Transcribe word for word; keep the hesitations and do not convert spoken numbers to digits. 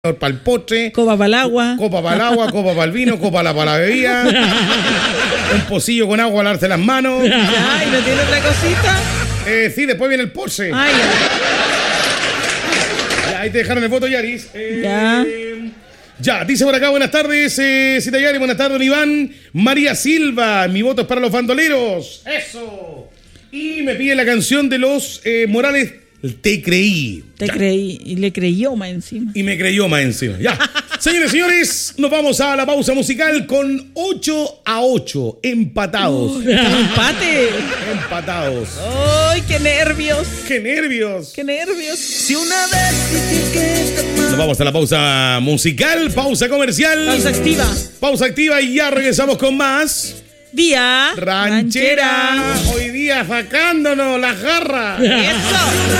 para el postre, copa para el agua, copa para el agua, copa para el vino, copa para la bebida, un pocillo con agua a lavarse las manos. Ya, ¿y no tiene otra cosita? Eh, sí, después viene el postre. Ay, ya. Ya, ahí te dejaron el voto, Yaris. Eh, Ya. Ya, dice por acá, buenas tardes, eh, Cita Yaris, buenas tardes, don Iván. María Silva, mi voto es para los bandoleros. ¡Eso! Y me pide la canción de los eh, Morales, Te Creí. Te Ya. creí, y le creyó más encima. Y me creyó más encima. Ya. Señores y señores, nos vamos a la pausa musical con ocho a ocho. Empatados. Oh, empate. Empatados. ¡Ay, qué nervios! ¡Qué nervios! ¡Qué nervios! Si una vez dije que está mal. Nos vamos a la pausa musical, pausa comercial. Pausa activa. Pausa activa y ya regresamos con más. Vía Ranchera. Hoy día sacándonos las garras. Eso.